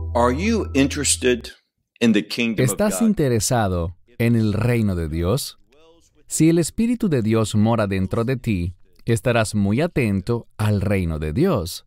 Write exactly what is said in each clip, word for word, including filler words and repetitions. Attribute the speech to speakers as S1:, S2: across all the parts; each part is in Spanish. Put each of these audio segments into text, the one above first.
S1: Are you interested in the kingdom of
S2: ¿Estás
S1: God?
S2: interesado en el reino de Dios? Si el Espíritu de Dios mora dentro de ti, estarás muy atento al reino de Dios.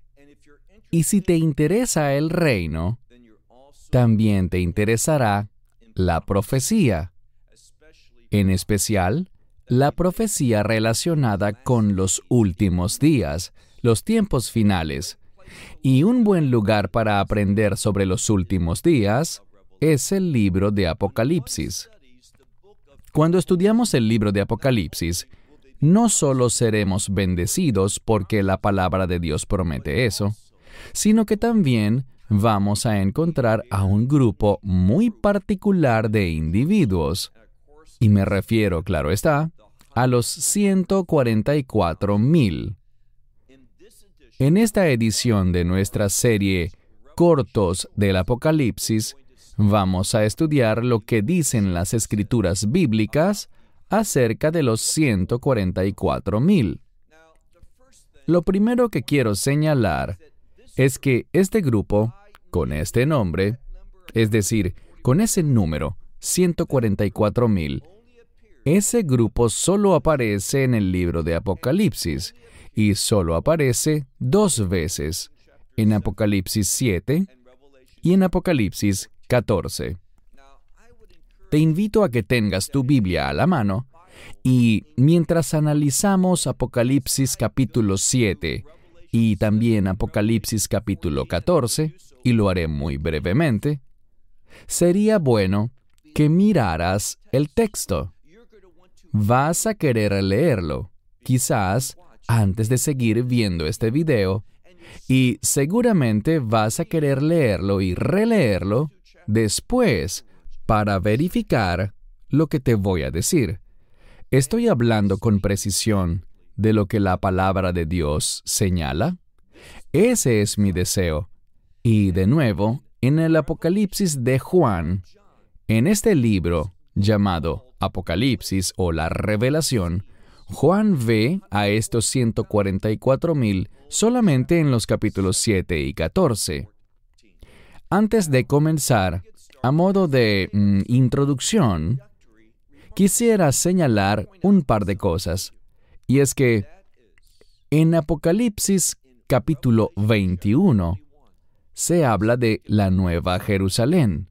S2: Y si te interesa el reino, también te interesará la profecía, en especial la profecía relacionada con los últimos días, los tiempos finales. Y un buen lugar para aprender sobre los últimos días es el libro de Apocalipsis. Cuando estudiamos el libro de Apocalipsis, no solo seremos bendecidos porque la palabra de Dios promete eso, sino que también vamos a encontrar a un grupo muy particular de individuos. Y me refiero, claro está, a los ciento cuarenta y cuatro mil. En esta edición de nuestra serie Cortos del Apocalipsis, vamos a estudiar lo que dicen las escrituras bíblicas acerca de los ciento cuarenta y cuatro mil. Lo primero que quiero señalar es que este grupo, con este nombre, es decir, con ese número, ciento cuarenta y cuatro mil, ese grupo solo aparece en el libro de Apocalipsis y solo aparece dos veces, en Apocalipsis siete y en Apocalipsis catorce. Te invito a que tengas tu Biblia a la mano y mientras analizamos Apocalipsis capítulo siete y también Apocalipsis capítulo catorce, y lo haré muy brevemente, sería bueno que miraras el texto. Vas a querer leerlo, quizás antes de seguir viendo este video, y seguramente vas a querer leerlo y releerlo después para verificar lo que te voy a decir. ¿Estoy hablando con precisión de lo que la palabra de Dios señala? Ese es mi deseo. Y de nuevo, en el Apocalipsis de Juan, en este libro llamado Apocalipsis o la Revelación, Juan ve a estos ciento cuarenta y cuatro mil solamente en los capítulos siete y catorce. Antes de comenzar, a modo de mm, introducción, quisiera señalar un par de cosas. Y es que en Apocalipsis capítulo veintiuno se habla de la Nueva Jerusalén.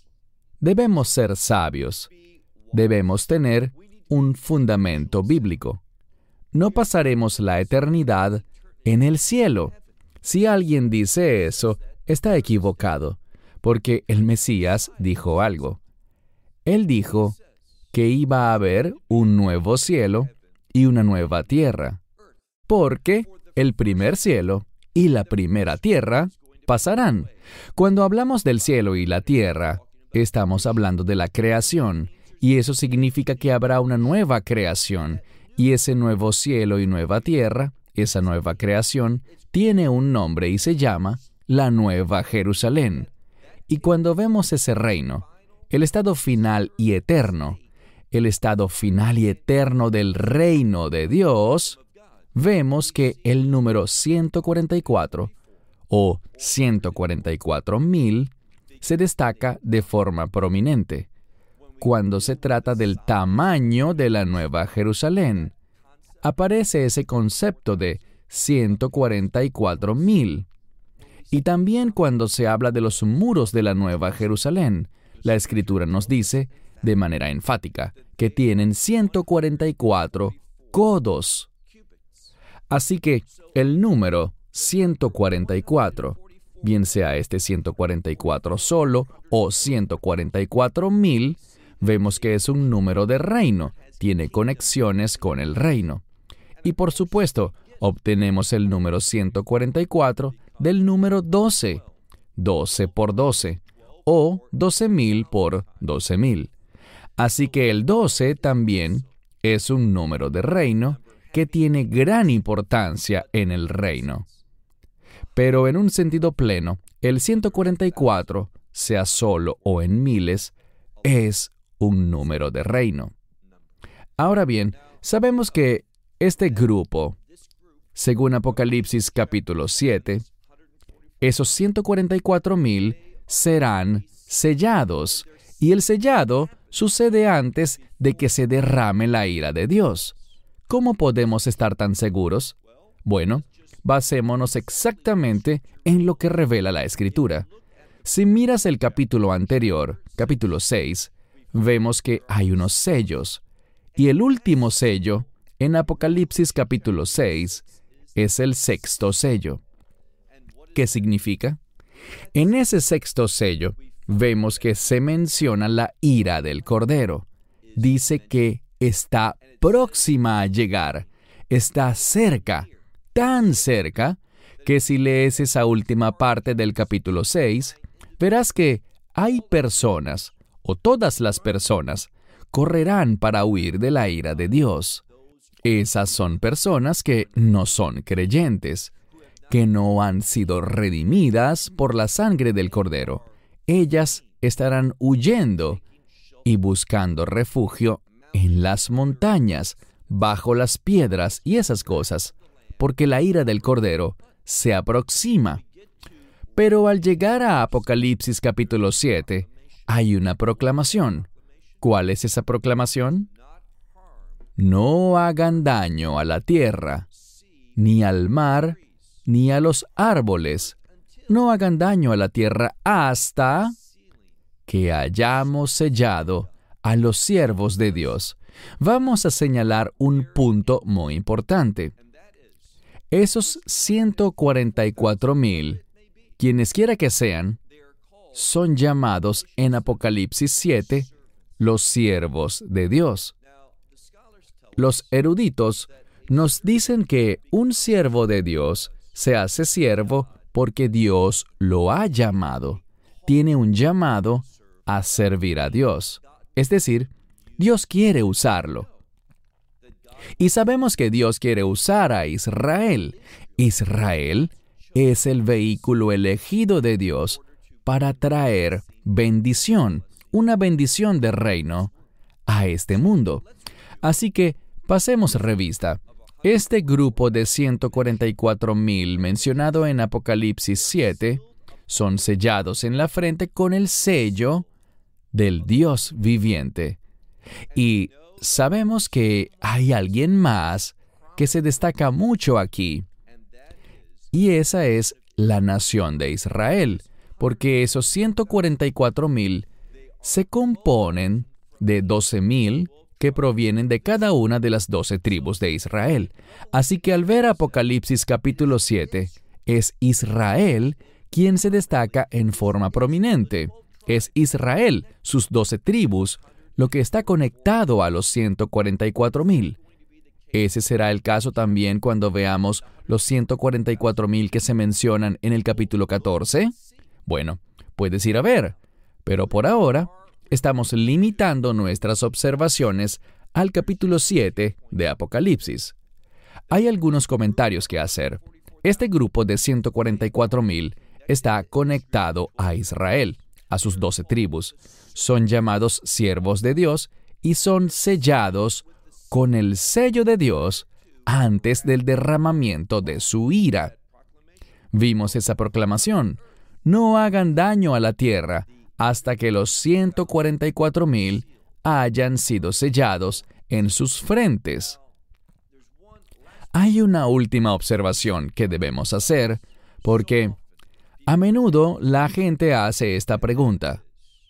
S2: Debemos ser sabios. Debemos tener un fundamento bíblico. No pasaremos la eternidad en el cielo. Si alguien dice eso, está equivocado, porque el Mesías dijo algo. Él dijo que iba a haber un nuevo cielo y una nueva tierra, porque el primer cielo y la primera tierra pasarán. Cuando hablamos del cielo y la tierra, estamos hablando de la creación, y eso significa que habrá una nueva creación, y ese nuevo cielo y nueva tierra, esa nueva creación, tiene un nombre y se llama la Nueva Jerusalén. Y cuando vemos ese reino, el estado final y eterno, el estado final y eterno del reino de Dios, vemos que el número ciento cuarenta y cuatro, o ciento cuarenta y cuatro mil, se destaca de forma prominente cuando se trata del tamaño de la Nueva Jerusalén. Aparece ese concepto de ciento cuarenta y cuatro mil. Y también cuando se habla de los muros de la Nueva Jerusalén, la Escritura nos dice, de manera enfática, que tienen ciento cuarenta y cuatro codos. Así que el número ciento cuarenta y cuatro, bien sea este ciento cuarenta y cuatro solo o ciento cuarenta y cuatro mil, vemos que es un número de reino, tiene conexiones con el reino. Y por supuesto, obtenemos el número ciento cuarenta y cuatro del número doce, doce por doce, o doce mil por doce mil. Así que el doce también es un número de reino que tiene gran importancia en el reino. Pero en un sentido pleno, el ciento cuarenta y cuatro, sea solo o en miles, es un número de reino. Ahora bien, sabemos que este grupo, según Apocalipsis capítulo siete, esos ciento cuarenta y cuatro mil serán sellados, y el sellado sucede antes de que se derrame la ira de Dios. ¿Cómo podemos estar tan seguros? Bueno, basémonos exactamente en lo que revela la Escritura. Si miras el capítulo anterior, capítulo seis, vemos que hay unos sellos, y el último sello, en Apocalipsis capítulo seis, es el sexto sello. ¿Qué significa? En ese sexto sello, vemos que se menciona la ira del Cordero. Dice que está próxima a llegar, está cerca, tan cerca, que si lees esa última parte del capítulo seis, verás que hay personas, o todas las personas, correrán para huir de la ira de Dios. Esas son personas que no son creyentes, que no han sido redimidas por la sangre del Cordero. Ellas estarán huyendo y buscando refugio en las montañas, bajo las piedras y esas cosas, porque la ira del Cordero se aproxima. Pero al llegar a Apocalipsis capítulo siete, hay una proclamación. ¿Cuál es esa proclamación? No hagan daño a la tierra, ni al mar, ni a los árboles. No hagan daño a la tierra hasta que hayamos sellado a los siervos de Dios. Vamos a señalar un punto muy importante. Esos ciento cuarenta y cuatro mil, quienes quiera que sean, son llamados en Apocalipsis siete los siervos de Dios. Los eruditos nos dicen que un siervo de Dios se hace siervo porque Dios lo ha llamado. Tiene un llamado a servir a Dios. Es decir, Dios quiere usarlo. Y sabemos que Dios quiere usar a Israel. Israel es el vehículo elegido de Dios para traer bendición, una bendición de reino a este mundo. Así que pasemos revista. Este grupo de ciento cuarenta y cuatro mil mencionado en Apocalipsis siete son sellados en la frente con el sello del Dios viviente. Y sabemos que hay alguien más que se destaca mucho aquí, y esa es la nación de Israel, porque esos ciento cuarenta y cuatro mil se componen de doce mil que provienen de cada una de las doce tribus de Israel. Así que al ver Apocalipsis capítulo siete, es Israel quien se destaca en forma prominente. Es Israel, sus doce tribus, lo que está conectado a los ciento cuarenta y cuatro mil. Ese será el caso también cuando veamos los ciento cuarenta y cuatro mil que se mencionan en el capítulo catorce. Bueno, puedes ir a ver, pero por ahora estamos limitando nuestras observaciones al capítulo siete de Apocalipsis. Hay algunos comentarios que hacer. Este grupo de ciento cuarenta y cuatro mil está conectado a Israel, a sus doce tribus. Son llamados siervos de Dios y son sellados con el sello de Dios antes del derramamiento de su ira. Vimos esa proclamación. No hagan daño a la tierra hasta que los ciento cuarenta y cuatro mil hayan sido sellados en sus frentes. Hay una última observación que debemos hacer, porque a menudo la gente hace esta pregunta.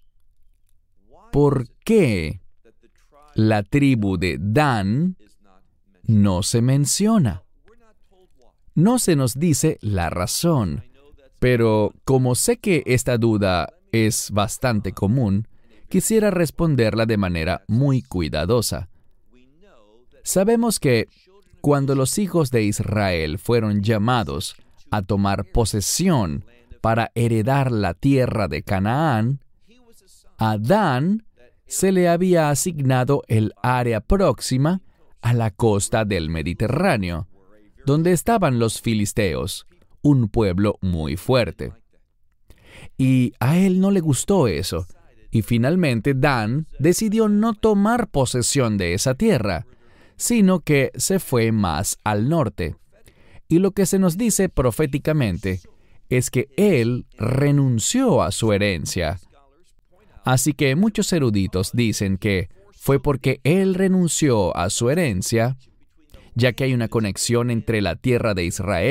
S2: ¿Por qué la tribu de Dan no se menciona? No se nos dice la razón, pero como sé que esta duda es bastante común, quisiera responderla de manera muy cuidadosa. Sabemos que cuando los hijos de Israel fueron llamados a tomar posesión para heredar la tierra de Canaán, a Dan se le había asignado el área próxima a la costa del Mediterráneo, donde estaban los filisteos, un pueblo muy fuerte. Y a él no le gustó eso, y finalmente Dan decidió no tomar posesión de esa tierra, sino que se fue más al norte. Y lo que se nos dice proféticamente es que Él renunció a su herencia. Así que muchos eruditos dicen que fue porque Él renunció a su herencia, ya que hay una conexión entre la tierra de Israel